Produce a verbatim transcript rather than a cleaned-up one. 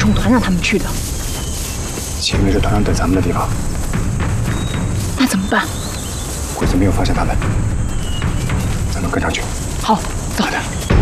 从团长他们去的。 前面是团长等咱们的地方， 那怎么办？ 鬼子没有发现他们，咱们跟上去。 好，走。 快点。